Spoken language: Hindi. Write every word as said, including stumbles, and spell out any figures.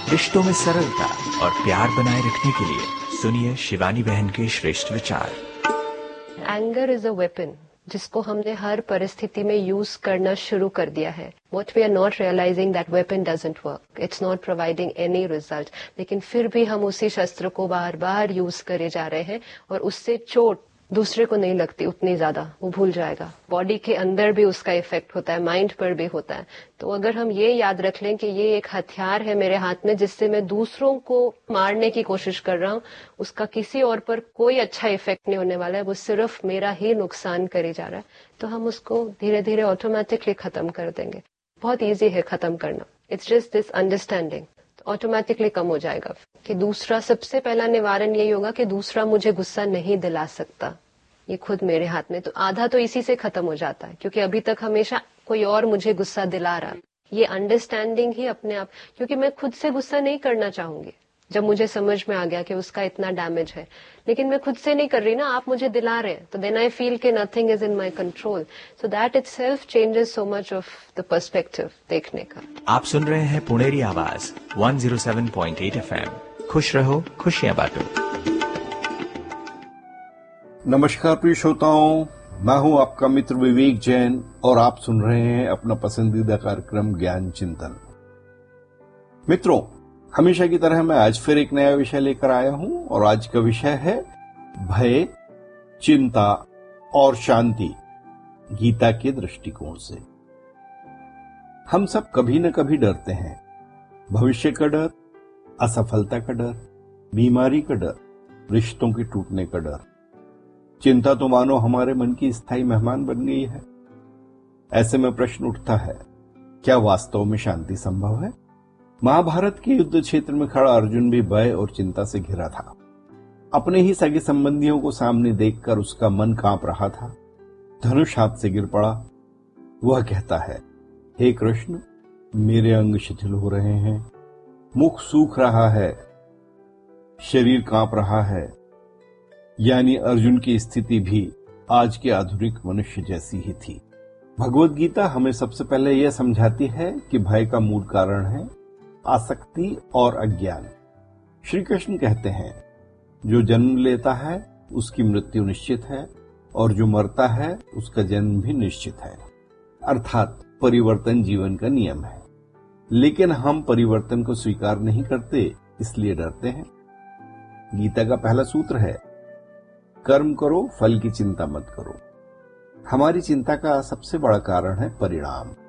रिश्तों में सरलता और प्यार बनाए रखने के लिए सुनिए शिवानी बहन के श्रेष्ठ विचार। एंगर इज अ वेपन जिसको हमने हर परिस्थिति में यूज करना शुरू कर दिया है। What we are not realizing that weapon doesn't work. It's not providing any result. लेकिन फिर भी हम उसी शस्त्र को बार बार यूज करे जा रहे हैं और उससे चोट दूसरे को नहीं लगती उतनी ज्यादा, वो भूल जाएगा। बॉडी के अंदर भी उसका इफेक्ट होता है, माइंड पर भी होता है। तो अगर हम ये याद रख लें कि ये एक हथियार है मेरे हाथ में जिससे मैं दूसरों को मारने की कोशिश कर रहा हूँ, उसका किसी और पर कोई अच्छा इफेक्ट नहीं होने वाला है, वो सिर्फ मेरा ही नुकसान करे जा रहा है, तो हम उसको धीरे धीरे ऑटोमेटिकली खत्म कर देंगे। बहुत ईजी है खत्म करना। It's just this understanding, automatically कम हो जाएगा। कि दूसरा, सबसे पहला निवारण यही होगा कि दूसरा मुझे गुस्सा नहीं दिला सकता, ये खुद मेरे हाथ में। तो आधा तो इसी से खत्म हो जाता है, क्योंकि अभी तक हमेशा कोई और मुझे गुस्सा दिला रहा। ये अंडरस्टैंडिंग ही अपने आप, क्योंकि मैं खुद से गुस्सा नहीं करना चाहूंगी जब मुझे समझ में आ गया कि उसका इतना डैमेज है, लेकिन मैं खुद से नहीं कर रही ना, आप मुझे दिला रहे हैं, तो देन आई फील कि nothing is in my control. So that itself changes so much of the perspective देखने का। आप सुन रहे हैं पुणेरी आवाज एक सौ सात पॉइंट आठ एफएम। खुश रहो, खुशियां बांटो। नमस्कार प्रिय श्रोताओं, मैं हूं आपका मित्र विवेक जैन और आप सुन रहे हैं अपना पसंदीदा कार्यक्रम ज्ञान चिंतन। मित्रों, हमेशा की तरह मैं आज फिर एक नया विषय लेकर आया हूं और आज का विषय है भय, चिंता और शांति गीता के दृष्टिकोण से। हम सब कभी न कभी डरते हैं। भविष्य का डर, असफलता का डर, बीमारी का डर, रिश्तों के टूटने का डर। चिंता तो मानो हमारे मन की स्थायी मेहमान बन गई है। ऐसे में प्रश्न उठता है, क्या वास्तव में शांति संभव है? महाभारत के युद्ध क्षेत्र में खड़ा अर्जुन भी भय और चिंता से घिरा था। अपने ही सगे संबंधियों को सामने देखकर उसका मन कांप रहा था। धनुष हाथ से गिर पड़ा। वह कहता है, हे कृष्ण, मेरे अंग शिथिल हो रहे हैं, मुख सूख रहा है, शरीर कांप रहा है। यानी अर्जुन की स्थिति भी आज के आधुनिक मनुष्य जैसी ही थी। भगवत गीता हमें सबसे पहले यह समझाती है कि भय का मूल कारण है आसक्ति और अज्ञान। श्री कृष्ण कहते हैं, जो जन्म लेता है उसकी मृत्यु निश्चित है और जो मरता है उसका जन्म भी निश्चित है। अर्थात परिवर्तन जीवन का नियम है। लेकिन हम परिवर्तन को स्वीकार नहीं करते, इसलिए डरते हैं। गीता का पहला सूत्र है, कर्म करो, फल की चिंता मत करो। हमारी चिंता का सबसे बड़ा कारण है परिणाम।